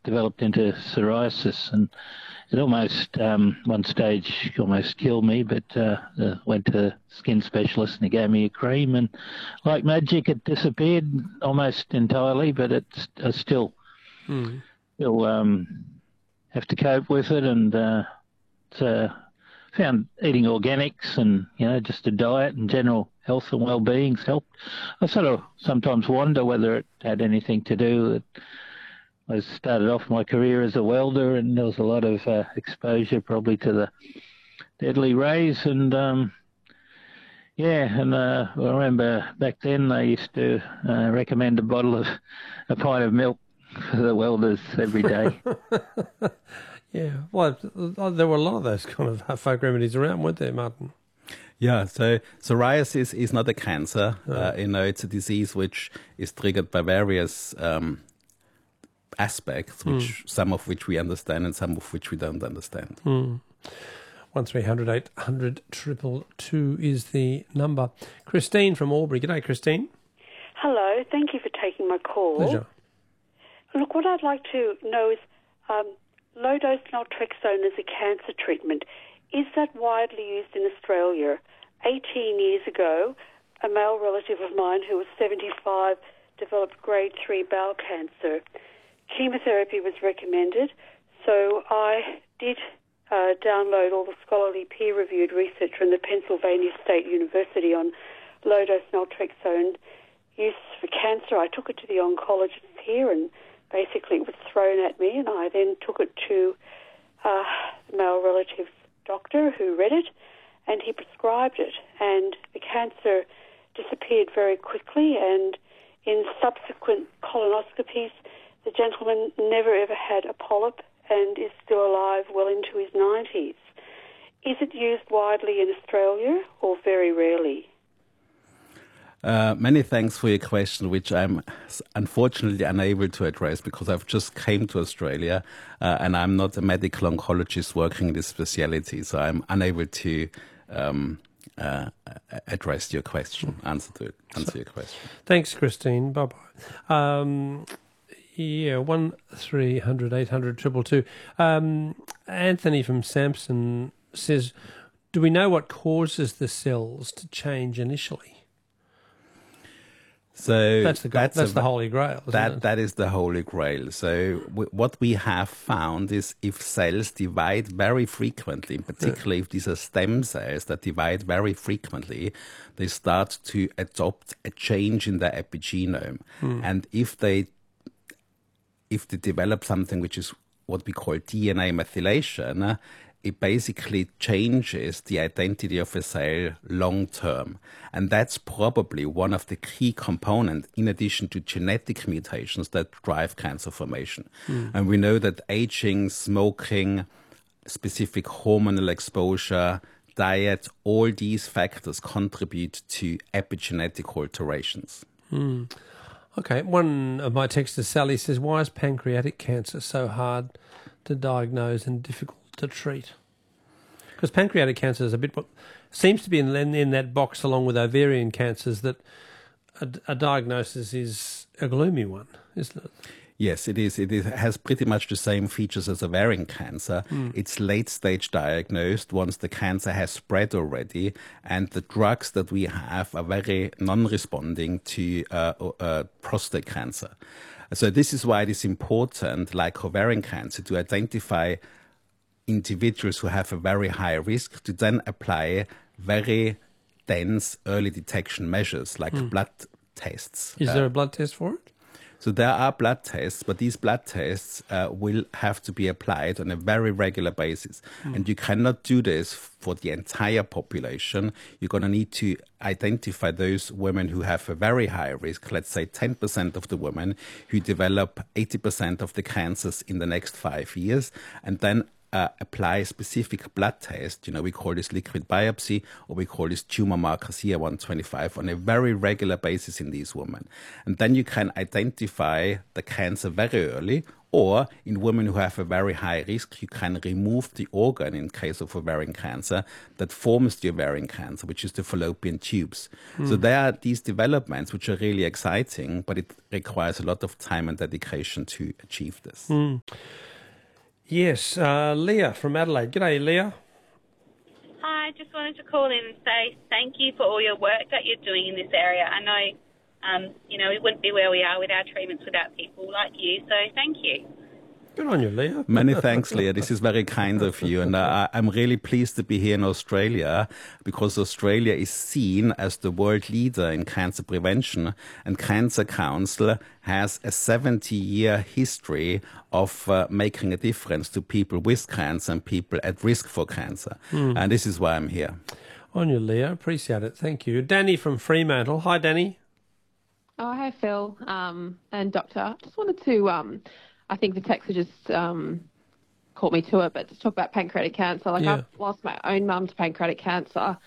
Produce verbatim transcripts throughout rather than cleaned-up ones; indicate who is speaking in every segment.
Speaker 1: developed into psoriasis, and it almost, um, one stage, almost killed me, but uh, uh, went to a skin specialist and he gave me a cream, and like magic, it disappeared almost entirely, but it's I still,
Speaker 2: mm.
Speaker 1: still um, have to cope with it, and uh, it's, uh, found eating organics and, you know, just a diet and general health and well-being's helped. I sort of sometimes wonder whether it had anything to do with, I started off my career as a welder, and there was a lot of uh, exposure probably to the deadly rays. And, um, yeah, and uh, I remember back then they used to uh, recommend a bottle of, a pint of milk for the welders every day.
Speaker 2: Yeah, well, there were a lot of those kind of folk remedies around, weren't there, Martin?
Speaker 3: Yeah, so psoriasis is not a cancer.
Speaker 2: No.
Speaker 3: Uh, you know, it's a disease which is triggered by various um, aspects, which
Speaker 2: mm.
Speaker 3: some of which we understand and some of which we don't understand.
Speaker 2: Mm. one three hundred eight hundred two two is the number. Christine from Albury. G'day, Christine.
Speaker 4: Hello. Thank you for taking my call.
Speaker 2: Pleasure.
Speaker 4: Look, what I'd like to know is um, low-dose naltrexone as a cancer treatment. Is that widely used in Australia? eighteen years ago, a male relative of mine who was seventy-five developed grade three bowel cancer. Chemotherapy was recommended, so I did uh, download all the scholarly peer-reviewed research from the Pennsylvania State University on low-dose naltrexone use for cancer. I took it to the oncologist here, and basically it was thrown at me, and I then took it to uh, the male relative's doctor who read it, and he prescribed it, and the cancer disappeared very quickly, and in subsequent colonoscopies, the gentleman never ever had a polyp and is still alive well into his nineties. Is it used widely in Australia or very rarely?
Speaker 3: Uh, many thanks for your question, which I'm unfortunately unable to address because I've just came to Australia uh, and I'm not a medical oncologist working in this speciality, so I'm unable to um, uh, address your question, answer to it, answer so, your question.
Speaker 2: Thanks, Christine. Bye bye. Um, yeah, one three hundred eight hundred triple two. Um, Anthony from Sampson says, "Do we know what causes the cells to change initially?"
Speaker 3: So
Speaker 2: that's the that's, that's a, the holy grail. Isn't
Speaker 3: that
Speaker 2: it?
Speaker 3: that is the holy grail. So w- what we have found is if cells divide very frequently, particularly yeah. if these are stem cells that divide very frequently, they start to adopt a change in their epigenome, hmm. and if they if they develop something which is what we call D N A methylation, it basically changes the identity of a cell long term. And that's probably one of the key components, in addition to genetic mutations, that drive cancer formation. Mm. And we know that aging, smoking, specific hormonal exposure, diet, all these factors contribute to epigenetic alterations.
Speaker 2: Mm. Okay, one of my texters, Sally, says, why is pancreatic cancer so hard to diagnose and difficult to treat? Because pancreatic cancer is a bit what seems to be in, in that box along with ovarian cancers, that a, a diagnosis is a gloomy one, isn't it?
Speaker 3: Yes, it is. It is, has pretty much the same features as ovarian cancer. Mm. It's late stage diagnosed once the cancer has spread already, and the drugs that we have are very non-responding to uh, uh, prostate cancer. So this is why it is important, like ovarian cancer, to identify individuals who have a very high risk, to then apply very dense early detection measures like mm. blood tests.
Speaker 2: Is uh, there a blood test for it?
Speaker 3: So there are blood tests, but these blood tests uh, will have to be applied on a very regular basis. Mm. And you cannot do this for the entire population. You're going to need to identify those women who have a very high risk, let's say ten percent of the women who develop eighty percent of the cancers in the next five years, and then Uh, apply specific blood test. You know, we call this liquid biopsy, or we call this tumor marker C A one twenty-five on a very regular basis in these women. And then you can identify the cancer very early, Or in women who have a very high risk, you can remove the organ in case of ovarian cancer that forms the ovarian cancer, which is the fallopian tubes. Mm. So there are these developments which are really exciting, but it requires a lot of time and dedication to achieve this.
Speaker 2: Mm. Yes, uh, Leah from Adelaide. G'day, Leah.
Speaker 5: Hi, just wanted to call in and say thank you for all your work that you're doing in this area. I know, um, you know, we wouldn't be where we are with our treatments without people like you, so thank you.
Speaker 2: Good on you, Leah.
Speaker 3: Many thanks, Leah. This is very kind of you. And uh, I'm really pleased to be here in Australia because Australia is seen as the world leader in cancer prevention. And Cancer Council has a seventy-year history of uh, making a difference to people with cancer and people at risk for cancer. Mm. And this is why I'm here.
Speaker 2: On you, Leah. Appreciate it. Thank you. Danny from Fremantle. Hi, Danny.
Speaker 6: Oh, hi, Phil um, and Doctor. Just wanted to... Um, I think the text just um, caught me to it, but to talk about pancreatic cancer. Like, yeah. I've lost my own mum to pancreatic cancer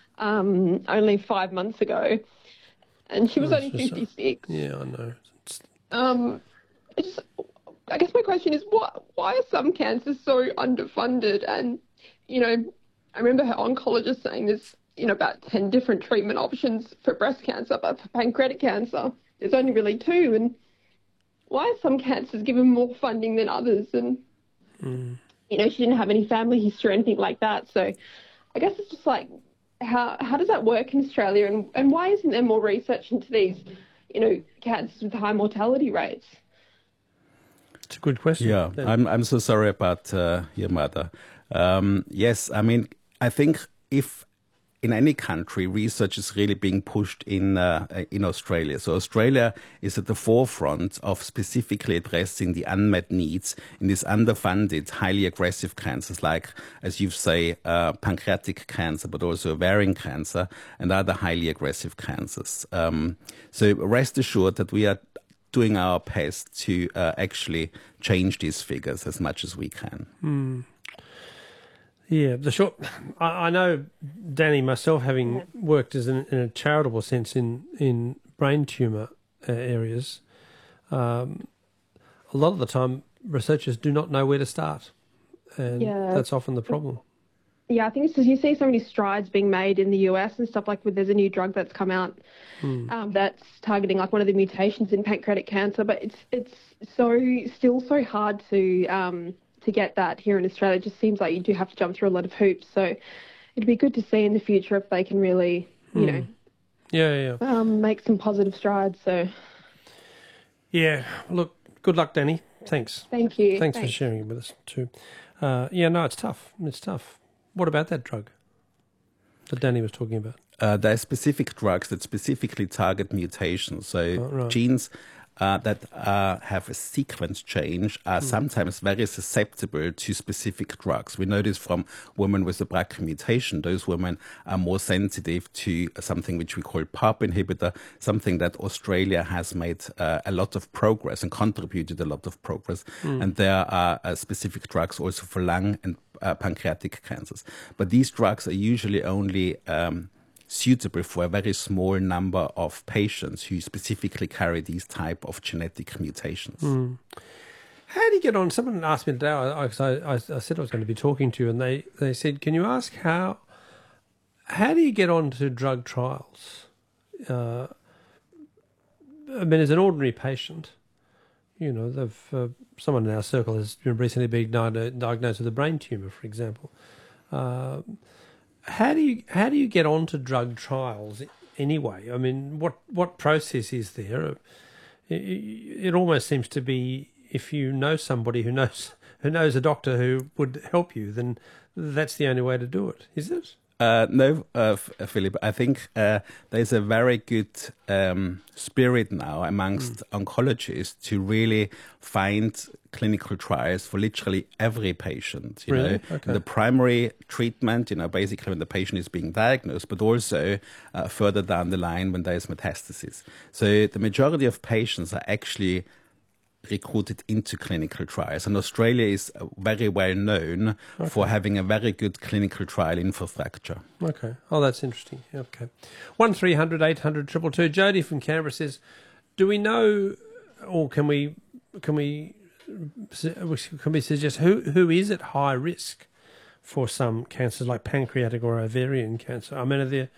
Speaker 6: um, only five months ago, and she was oh, only fifty-six.
Speaker 2: A, yeah, I know. It's...
Speaker 6: Um, I just, I guess my question is, what? Why are some cancers so underfunded? And, you know, I remember her oncologist saying there's, you know, about ten different treatment options for breast cancer, but for pancreatic cancer, there's only really two. And why are some cancers given more funding than others? And, mm. you know, she didn't have any family history or anything like that. So I guess it's just like, how how does that work in Australia? And, and why isn't there more research into these, you know, cancers with high mortality rates?
Speaker 2: It's a good question.
Speaker 3: Yeah, I'm, I'm so sorry about uh, your mother. Um, yes, I mean, I think if in any country, research is really being pushed in uh, in Australia. So Australia is at the forefront of specifically addressing the unmet needs in these underfunded, highly aggressive cancers like, as you say, uh, pancreatic cancer, but also ovarian cancer and other highly aggressive cancers. Um, so rest assured that we are doing our best to uh, actually change these figures as much as we can.
Speaker 2: Mm. Yeah, the short. I, I know, Danny, myself, having yeah. worked as an, in a charitable sense in in brain tumour uh, areas, um, a lot of the time researchers do not know where to start, and yeah. that's often the problem.
Speaker 6: Yeah, I think it's because you see so many strides being made in the U S and stuff. Like, with there's a new drug that's come out mm. um, that's targeting like one of the mutations in pancreatic cancer, but it's it's so still so hard to. Um, to get that here in Australia. It just seems like you do have to jump through a lot of hoops. So it'd be good to see in the future if they can really, you mm. know,
Speaker 2: yeah, yeah,
Speaker 6: um, make some positive strides. So
Speaker 2: yeah, look, good luck, Danny. Thanks.
Speaker 6: Thank you.
Speaker 2: Thanks,
Speaker 6: Thanks.
Speaker 2: for sharing it with us too. Uh, yeah, no, it's tough. It's tough. What about that drug that Danny was talking about?
Speaker 3: Uh, there are specific drugs that specifically target mutations. So oh, right. genes Uh, that uh, have a sequence change are mm. sometimes very susceptible to specific drugs. We know this from women with a B R C A mutation. Those women are more sensitive to something which we call PARP inhibitor, something that Australia has made uh, a lot of progress and contributed a lot of progress. Mm. And there are uh, specific drugs also for lung and uh, pancreatic cancers. But these drugs are usually only Um, suitable for a very small number of patients who specifically carry these type of genetic mutations.
Speaker 2: Mm. How do you get on? Someone asked me today, I, I, I said I was going to be talking to you, and they, they said, can you ask how, how do you get on to drug trials? Uh, I mean, as an ordinary patient, you know, they've, uh, someone in our circle has recently been diagnosed with a brain tumour, for example. Uh, How do you how do you get onto drug trials anyway? I mean, what what process is there? It, it almost seems to be if you know somebody who knows who knows a doctor who would help you, then that's the only way to do it. Is it?
Speaker 3: Uh, no, uh, Philip. I think uh, there's a very good um, spirit now amongst mm. oncologists to really find clinical trials for literally every patient. You
Speaker 2: really?
Speaker 3: know,
Speaker 2: okay.
Speaker 3: The primary treatment, you know, basically when the patient is being diagnosed, but also uh, further down the line when there is metastasis. So the majority of patients are actually recruited into clinical trials, and Australia is very well known okay. for having a very good clinical trial infrastructure.
Speaker 2: Okay. Oh, that's interesting. Okay. One three hundred eight hundred two two two. Jody from Canberra says, "Do we know, or can we can we can we suggest who who is at high risk for some cancers like pancreatic or ovarian cancer? I mean, are there,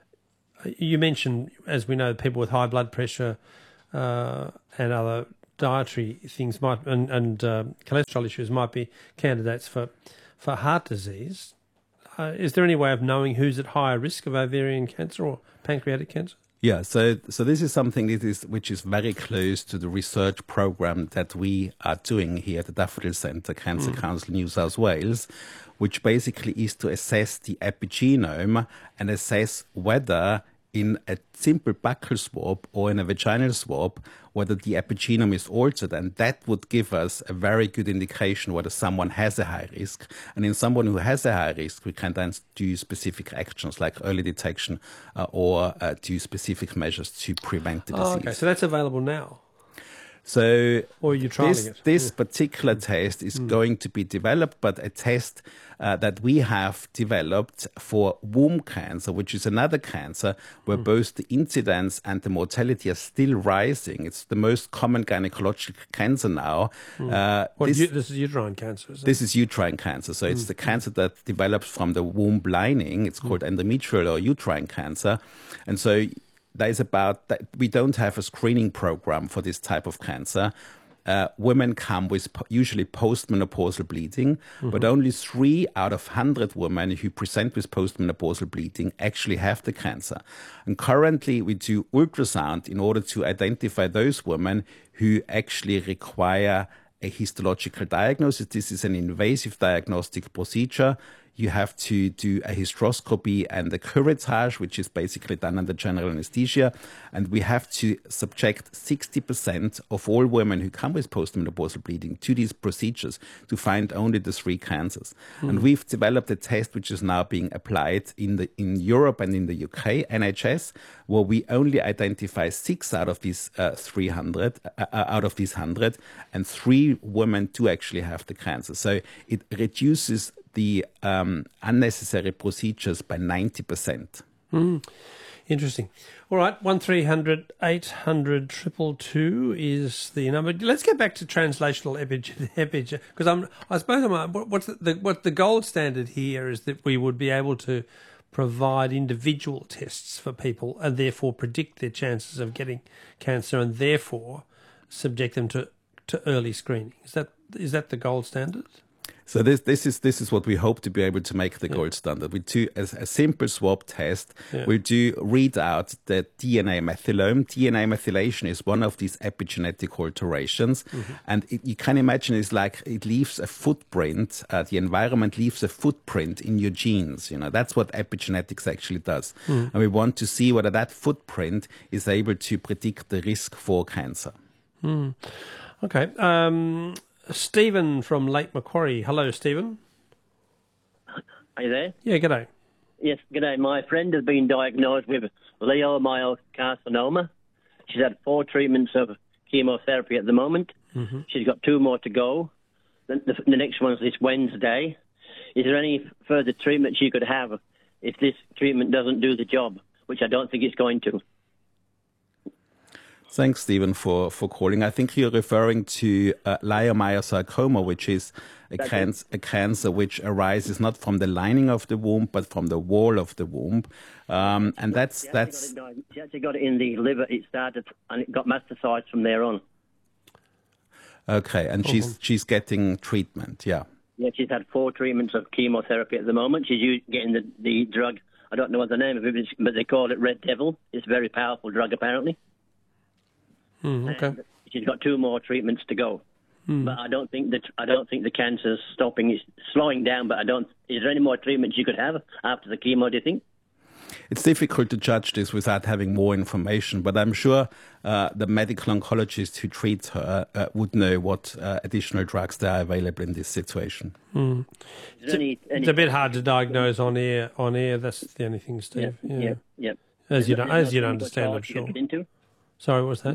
Speaker 2: you mentioned, as we know, people with high blood pressure uh, and other dietary things might and, and uh, cholesterol issues might be candidates for for heart disease. Uh, is there any way of knowing who's at higher risk of ovarian cancer or pancreatic cancer?
Speaker 3: Yeah, so so this is something that is which is very close to the research program that we are doing here at the Daffodil Centre Cancer mm. Council New South Wales, which basically is to assess the epigenome and assess whether in a simple buccal swab or in a vaginal swab, whether the epigenome is altered, and that would give us a very good indication whether someone has a high risk. And in someone who has a high risk, we can then do specific actions like early detection uh, or uh, do specific measures to prevent the disease.
Speaker 2: Oh, okay, so that's available now.
Speaker 3: So
Speaker 2: or are you trialing
Speaker 3: this,
Speaker 2: it?
Speaker 3: this
Speaker 2: yeah.
Speaker 3: particular test is mm. going to be developed, but a test uh, that we have developed for womb cancer, which is another cancer where mm. both the incidence and the mortality are still rising. It's the most common gynecological cancer now.
Speaker 2: Mm.
Speaker 3: Uh,
Speaker 2: what,
Speaker 3: this,
Speaker 2: u- this is uterine cancer, is it?
Speaker 3: This is uterine cancer. So mm. it's the cancer that develops from the womb lining. It's called mm. endometrial or uterine cancer. And so there is about that we don't have a screening program for this type of cancer. Uh, women come with po- usually postmenopausal bleeding, mm-hmm. but only three out of one hundred women who present with postmenopausal bleeding actually have the cancer. And currently we do ultrasound in order to identify those women who actually require a histological diagnosis. This is an invasive diagnostic procedure. You have to do a hysteroscopy and a curettage, which is basically done under general anesthesia. And we have to subject sixty percent of all women who come with postmenopausal bleeding to these procedures to find only the three cancers. Mm. And we've developed a test which is now being applied in the in Europe and in the U K, N H S, where we only identify six out of these uh, three hundred, uh, out of these one hundred, and three women do actually have the cancer. So it reduces the um, unnecessary procedures by ninety percent.
Speaker 2: Mm. Interesting. All right, one three hundred eight hundred two two two is the number. Let's get back to translational epigenetics, because I'm. I suppose I'm. What's the, the what the gold standard here is that we would be able to provide individual tests for people and therefore predict their chances of getting cancer and therefore subject them to, to early screening. Is that is that the gold standard?
Speaker 3: So this this is this is what we hope to be able to make the
Speaker 2: yeah.
Speaker 3: gold standard. We do a, a simple swab test.
Speaker 2: Yeah.
Speaker 3: We do read out the D N A methylome. D N A methylation is one of these epigenetic alterations, mm-hmm. and it, you can imagine it's like it leaves a footprint. Uh, the environment leaves a footprint in your genes. You know, that's what epigenetics actually does, mm-hmm. and we want to see whether that footprint is able to predict the risk for cancer.
Speaker 2: Mm. Okay. Um, Stephen from Lake Macquarie. Hello, Stephen.
Speaker 7: Are you there?
Speaker 2: Yeah, g'day.
Speaker 7: Yes, g'day. My friend has been diagnosed with leiomyosarcoma. She's had four treatments of chemotherapy at the moment. Mm-hmm. She's got two more to go. The, the, the next one's this Wednesday. Is there any further treatment she could have if this treatment doesn't do the job, which I don't think it's going to?
Speaker 3: Thanks, Stephen, for, for calling. I think you're referring to uh, leiomyosarcoma, which is a, can- a cancer which arises not from the lining of the womb, but from the wall of the womb. Um, and that's...
Speaker 7: She
Speaker 3: that's.
Speaker 7: Got it, she actually got it in the liver. It started, and it got metastasized from there on.
Speaker 3: Okay, and uh-huh. she's she's getting treatment, yeah.
Speaker 7: Yeah, she's had four treatments of chemotherapy at the moment. She's getting the, the drug, I don't know what the name of it is, but they call it Red Devil. It's a very powerful drug, apparently.
Speaker 2: Mm, okay.
Speaker 7: And she's got two more treatments to go,
Speaker 2: mm.
Speaker 7: but I don't think that I don't think the cancer's stopping. It's slowing down, but I don't. Is there any more treatments you could have after the chemo? Do you think?
Speaker 3: It's difficult to judge this without having more information, but I'm sure uh, the medical oncologist who treats her uh, would know what uh, additional drugs there are available in this situation.
Speaker 2: Mm. It's, any, any it's a bit hard to diagnose on air. On air, that's the only thing, Steve.
Speaker 7: Yeah, yeah, yeah.
Speaker 2: As you don't, as you'd understand, I'm sure. Sorry, what's that?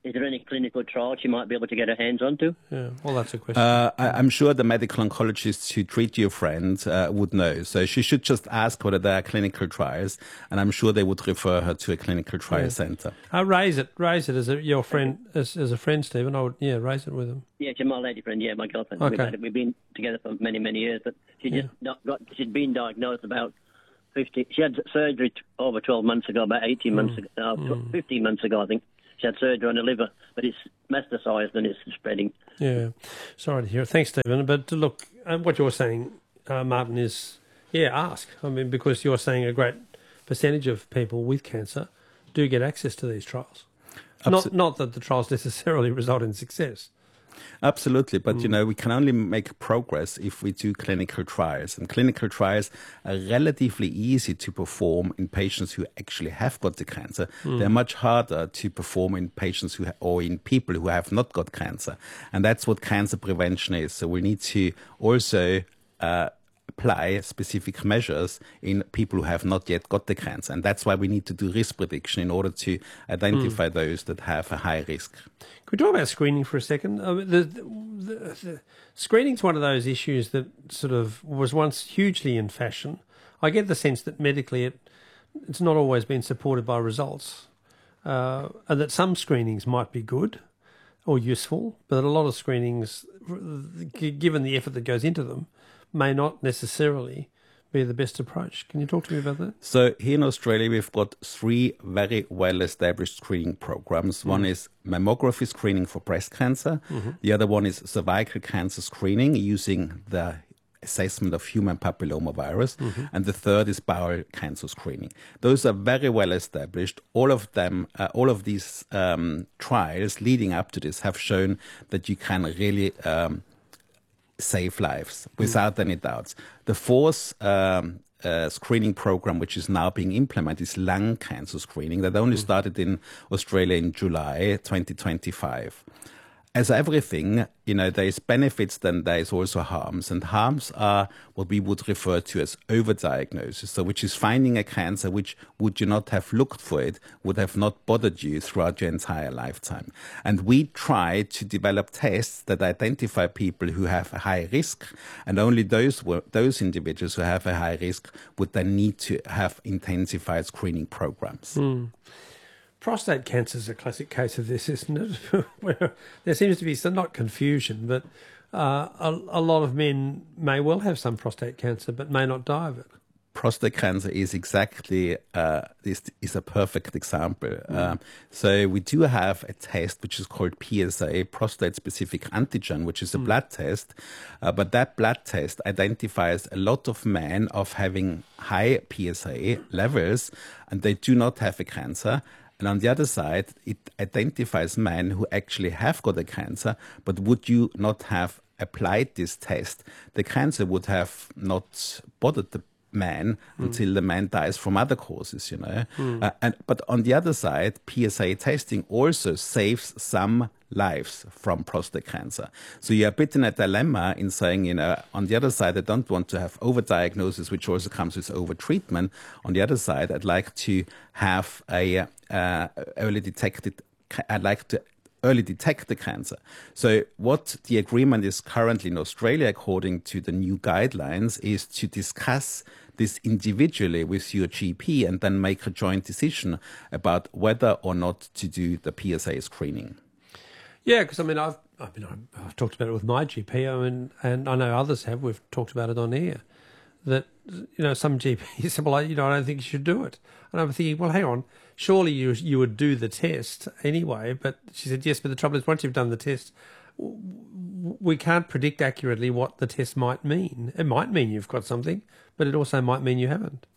Speaker 7: is there any clinical trial she might be able to get her hands onto?
Speaker 2: Yeah, well, that's a question.
Speaker 3: Uh, I, I'm sure the medical oncologist who treat your friend uh, would know. So she should just ask whether there are clinical trials, and I'm sure they would refer her to a clinical trial
Speaker 2: Yeah.
Speaker 3: centre.
Speaker 2: Uh, raise it, raise it as a, your friend, as, as a friend, Stephen. I would, yeah, raise it with him.
Speaker 7: Yeah, she's my lady friend. Yeah, my girlfriend.
Speaker 2: Okay.
Speaker 7: We've, had, we've been together for many, many years, but she just not got. She'd been diagnosed about fifty. She had surgery t- over twelve months ago, about eighteen
Speaker 2: Mm.
Speaker 7: months ago, uh, tw- fifteen months ago, I think. She had surgery on her liver, but it's metastasized and it's spreading.
Speaker 2: Yeah, sorry to hear it. Thanks, Stephen. But look, uh, what you're saying, uh, Martin, is yeah, ask. I mean, because you're saying a great percentage of people with cancer do get access to these trials. Not, not that the trials necessarily result in success.
Speaker 3: Absolutely, but
Speaker 2: Mm.
Speaker 3: you know, we can only make progress if we do clinical trials. And clinical trials are relatively easy to perform in patients who actually have got the cancer.
Speaker 2: Mm.
Speaker 3: They're much harder to perform in patients who ha- or in people who have not got cancer. And that's what cancer prevention is. So we need to also uh, apply specific measures in people who have not yet got the cancer. And that's why we need to do risk prediction in order to identify those that have a high risk.
Speaker 2: Could we talk about screening for a second? I mean, the, the, the, screening's one of those issues that sort of was once hugely in fashion. I get the sense that medically it, it's not always been supported by results, uh, and that some screenings might be good or useful, but a lot of screenings, g- given the effort that goes into them, may not necessarily be the best approach. Can you talk to me about that?
Speaker 3: So here in Australia, we've got three very well-established screening programs. One is mammography screening for breast cancer.
Speaker 2: Mm-hmm.
Speaker 3: The other one is cervical cancer screening using the assessment of human papilloma virus.
Speaker 2: Mm-hmm.
Speaker 3: And the third is bowel cancer screening. Those are very well established. All of them, uh, all of these um, trials leading up to this have shown that you can really um, save lives without any doubts. The fourth um, uh, screening program, which is now being implemented, is lung cancer screening that only started in Australia in July twenty twenty-five. As everything, you know, there is benefits, then there is also harms. And harms are what we would refer to as overdiagnosis. So which is finding a cancer which, would you not have looked for it, would have not bothered you throughout your entire lifetime. And we try to develop tests that identify people who have a high risk, and only those those individuals who have a high risk would then need to have intensified screening programs.
Speaker 2: Mm. Prostate cancer is a classic case of this, isn't it? Where there seems to be some, not confusion, but uh, a, a lot of men may well have some prostate cancer, but may not die of it.
Speaker 3: Prostate cancer is exactly, uh, this is a perfect example. Mm. Um, so we do have a test which is called P S A, prostate-specific antigen, which is a mm. blood test. Uh, but that blood test identifies a lot of men of having high P S A levels, and they do not have a cancer. And on the other side, it identifies men who actually have got a cancer, but would you not have applied this test, the cancer would have not bothered the man mm. until the man dies from other causes, you know. Mm. Uh, and but on the other side, P S A testing also saves some lives from prostate cancer. So you're a bit in a dilemma in saying, you know, on the other side, I don't want to have overdiagnosis, which also comes with overtreatment. On the other side, I'd like to have a uh, early detected, I'd like to early detect the cancer. So what the agreement is currently in Australia, according to the new guidelines, is to discuss this individually with your G P and then make a joint decision about whether or not to do the P S A screening.
Speaker 2: Yeah, because I mean, I've I mean, I've, I've talked about it with my G P, I mean, and I know others have. We've talked about it on air. That, you know, some G Ps said, well, you know, I don't think you should do it. And I'm thinking, well, hang on, surely you you would do the test anyway. But she said, yes, but the trouble is, once you've done the test, we can't predict accurately what the test might mean. It might mean you've got something, but it also might mean you haven't.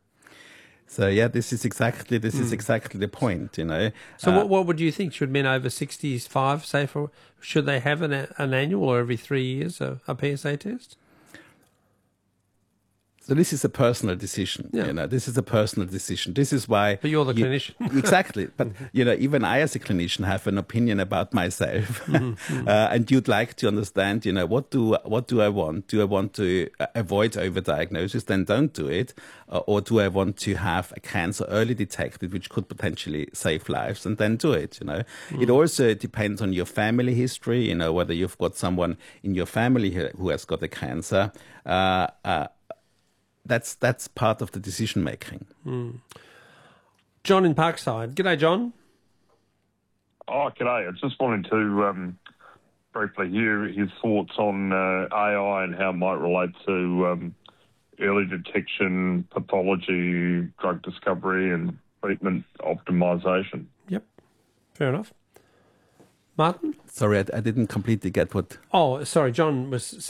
Speaker 3: So yeah, this is exactly this
Speaker 2: mm.
Speaker 3: is exactly the point, you know.
Speaker 2: So
Speaker 3: uh,
Speaker 2: what what would you think? Should men over sixty-five, say, for should they have an an annual or every three years a, a P S A test?
Speaker 3: So this is a personal decision.
Speaker 2: Yeah.
Speaker 3: You know, this is a personal decision. This is why.
Speaker 2: But you're the
Speaker 3: you-
Speaker 2: clinician.
Speaker 3: Exactly. But you know, even I, as a clinician, have an opinion about myself, uh, and you'd like to understand. You know, what do what do I want? Do I want to uh, avoid overdiagnosis? Then don't do it. Uh, or do I want to have a cancer early detected, which could potentially save lives? And then do it. You know, it also depends on your family history. You know, whether you've got someone in your family who who has got a cancer. Uh, uh, That's that's part of the decision making.
Speaker 2: John in Parkside. G'day, John.
Speaker 8: Oh, g'day. I just wanted to um, briefly hear his thoughts on uh, A I and how it might relate to um, early detection, pathology, drug discovery and treatment optimisation.
Speaker 2: Yep. Fair enough. Martin?
Speaker 3: Sorry, I, I didn't completely get what.
Speaker 2: Oh, sorry. John was